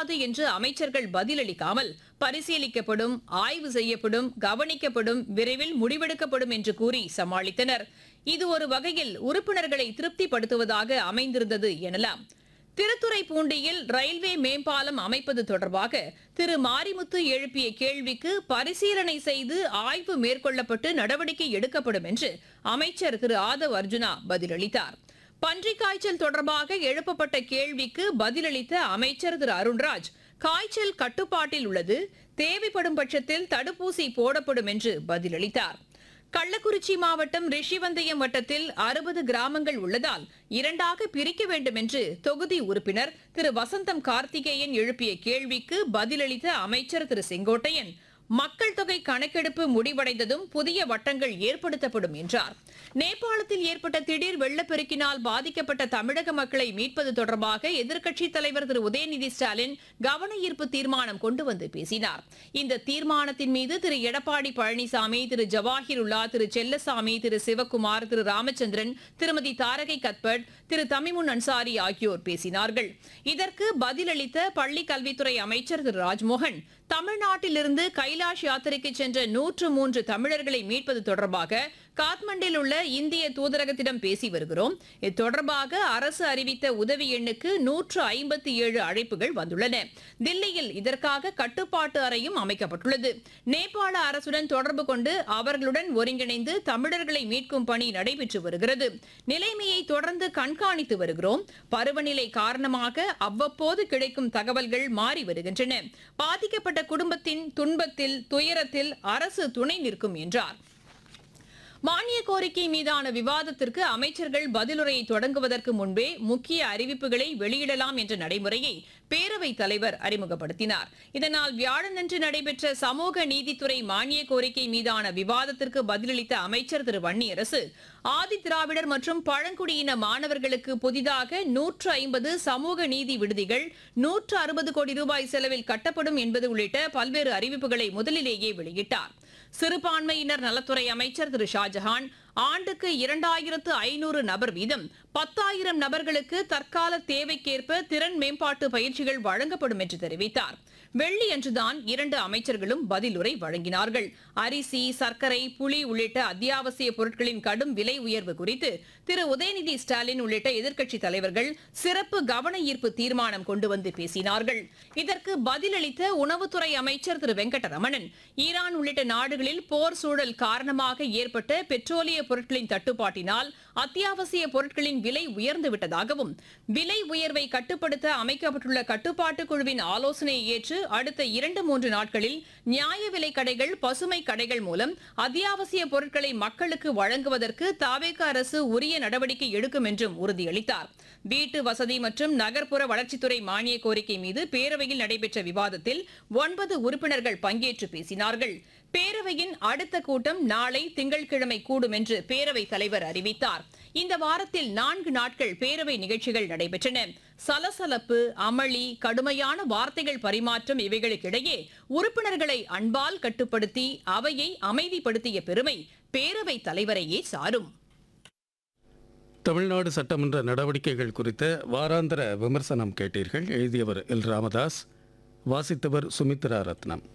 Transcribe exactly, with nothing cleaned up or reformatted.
முடியாது என்று அமைச்சர்கள் பதிலளிக்காமல் பரிசீலிக்கப்படும், ஆய்வு செய்யப்படும், கவனிக்கப்படும், விரைவில் முடிவெடுக்கப்படும் என்று கூறி சமாளித்தனர். இது ஒரு வகையில் உறுப்பினர்களை திருப்திப்படுத்துவதாக அமைந்திருந்தது எனலாம். திருத்துறைப்பூண்டியில் ரயில்வே மேம்பாலம் அமைப்பது தொடர்பாக திரு மாரிமுத்து எழுப்பிய கேள்விக்கு பரிசீலனை செய்து ஆய்வு மேற்கொள்ளப்பட்டு நடவடிக்கை எடுக்கப்படும் என்று அமைச்சர் திரு ஆதவ் அர்ஜுனா பதிலளித்தார். பன்றிக் காய்ச்சல் தொடர்பாக எழுப்பப்பட்ட கேள்விக்கு பதிலளித்த அமைச்சர் திரு அருண்ராஜ், காய்ச்சல் கட்டுப்பாட்டில் உள்ளது, தேவைப்படும் பட்சத்தில் தடுப்பூசி போடப்படும் என்று பதிலளித்தார். கள்ளக்குறிச்சி மாவட்டம் ரிஷிவந்தயம் வட்டத்தில் அறுபது கிராமங்கள் உள்ளதால் இரண்டாக பிரிக்க வேண்டும் என்று தொகுதி உறுப்பினர் திரு வசந்தம் கார்த்திகேயன் எழுப்பிய கேள்விக்கு பதிலளித்த அமைச்சர் திரு செங்கோட்டையன், மக்கள் தொகை கணக்கெடுப்பு முடிவடைந்ததும் புதிய வட்டங்கள் ஏற்படுத்தப்படும் என்றார். நேபாளத்தில் ஏற்பட்ட திடீர் வெள்ளப்பெருக்கினால் பாதிக்கப்பட்ட தமிழக மக்களை மீட்பது தொடர்பாக எதிர்க்கட்சித் தலைவர் திரு உதயநிதி ஸ்டாலின் கவன ஈர்ப்பு தீர்மானம் கொண்டு வந்து பேசினார். இந்த தீர்மானத்தின் மீது திரு எடப்பாடி பழனிசாமி, திரு ஜவாஹிருல்லா, திரு செல்லசாமி, திரு சிவக்குமார், திரு ராமச்சந்திரன், திருமதி தாரகை கத்பட், திரு தமிமுன் அன்சாரி ஆகியோர் பேசினார்கள். இதற்கு பதிலளித்த பள்ளிக் கல்வித்துறை அமைச்சர் திரு ராஜ்மோகன், தமிழ்நாட்டிலிருந்து கைலாஷ் யாத்திரைக்கு சென்ற நூற்று மூன்று தமிழர்களை மீட்பது தொடர்பாக காத்மண்டில் உள்ள இந்திய தூதரகத்திடம் பேசி வருகிறோம். இது தொடர்பாக அரசு அறிவித்த உதவி எண்ணுக்கு நூற்று ஐம்பத்தி ஏழு அழைப்புகள் வந்துள்ளன. தில்லியில் இதற்காக கட்டுப்பாட்டு அறையும் அமைக்கப்பட்டுள்ளது. நேபாள அரசுடன் தொடர்பு கொண்டு அவர்களுடன் ஒருங்கிணைந்து தமிழர்களை மீட்கும் பணி நடைபெற்று வருகிறது. நிலைமையை தொடர்ந்து கண்காணித்து வருகிறோம். பருவநிலை காரணமாக அவ்வப்போது கிடைக்கும் தகவல்கள் மாறி வருகின்றன. பாதிக்கப்பட்ட குடும்பத்தின் துன்பத்தில், துயரத்தில் அரசு துணை நிற்கும் என்றார். மானிய கோரிக்கை மீதான விவாதத்திற்கு அமைச்சர்கள் பதிலுரையை தொடங்குவதற்கு முன்பே முக்கிய அறிவிப்புகளை வெளியிடலாம் என்ற நடைமுறையை பேரவைத் தலைவர் அறிமுகப்படுத்தினார். இதனால் வியாழனன்று நடைபெற்ற சமூக நீதித்துறை மானிய கோரிக்கை மீதான விவாதத்திற்கு பதிலளித்த அமைச்சர் திரு வன்னியரசு, ஆதி திராவிடர் மற்றும் பழங்குடியின மாணவர்களுக்கு புதிதாக நூற்று ஐம்பது சமூக நீதி விடுதிகள் நூற்று அறுபது கோடி ரூபாய் செலவில் கட்டப்படும் என்பது உள்ளிட்ட பல்வேறு அறிவிப்புகளை முதலிலேயே வெளியிட்டார். சிறுபான்மையினர் நலத்துறை அமைச்சர் திரு ஷாஜஹான், ஆண்டுக்கு இரண்டாயிரத்து ஐநூறு நபர் வீதம் பத்தாயிரம் நபர்களுக்கு தற்கால தேவைக்கேற்ப திறன் மேம்பாட்டு பயிற்சிகள் வழங்கப்படும் என்று தெரிவித்தார். வெள்ளி அன்றுதான் இரண்டு அமைச்சர்களும் பதிலுரை வழங்கினார்கள். அரிசி, சர்க்கரை, புளி உள்ளிட்ட அத்தியாவசிய பொருட்களின் கடும் விலை உயர்வு குறித்து திரு உதயநிதி ஸ்டாலின் உள்ளிட்ட எதிர்க்கட்சித் தலைவர்கள் சிறப்பு கவன ஈர்ப்பு தீர்மானம் கொண்டு வந்து பேசினார்கள். இதற்கு பதிலளித்த உணவுத்துறை அமைச்சர் திரு வெங்கடரமணன், ஈரான் உள்ளிட்ட நாடுகளில் போர் சூழல் காரணமாக ஏற்பட்ட பெட்ரோலிய பொருட்களின் தட்டுப்பாட்டினால் அத்தியாவசிய பொருட்களின் விலை உயர்ந்துவிட்டதாகவும், விலை உயர்வை கட்டுப்படுத்த அமைக்கப்பட்டுள்ள கட்டுப்பாட்டு குழுவின் ஆலோசனையை ஏற்று அடுத்த இரண்டு மூன்று நாட்களில் நியாய விலை கடைகள், பசுமை கடைகள் மூலம் அத்தியாவசிய பொருட்களை மக்களுக்கு வழங்குவதற்கு தாவேக அரசு உரிய நடவடிக்கை எடுக்கும் என்றும் உறுதியளித்தார். வீட்டு வசதி மற்றும் நகர்ப்புற வளர்ச்சித்துறை மானிய கோரிக்கை மீது பேரவையில் நடைபெற்ற விவாதத்தில் ஒன்பது உறுப்பினர்கள் பங்கேற்று பேசினார்கள். பேரவையின் அடுத்த கூட்டம் நாளை திங்கட்கிழமை கூடும் என்று பேரவைத் தலைவர் அறிவித்தார். இந்த வாரத்தில் நான்கு நாட்கள் பேரவை நிகழ்ச்சிகள் நடைபெற்றன. சலசலப்பு, அமளி, கடுமையான வார்த்தைகள் பரிமாற்றம் இவைகளுக்கிடையே உறுப்பினர்களை அன்பால் கட்டுப்படுத்தி அவையை அமைதிப்படுத்திய பெருமை பேரவைத் தலைவரையே சாரும். தமிழ்நாடு சட்டமன்ற நடவடிக்கைகள் குறித்த வாராந்திர விமர்சனம் கேட்டீர்கள். எழுதியவர் எல் ராமதாஸ், வாசித்தவர் சுமித்ரா ரத்னம்.